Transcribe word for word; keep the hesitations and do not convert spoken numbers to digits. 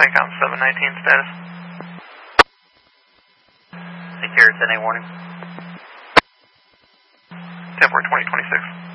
TACOM seven nineteen status. Take care, ten eight warning. ten four twenty twenty-six.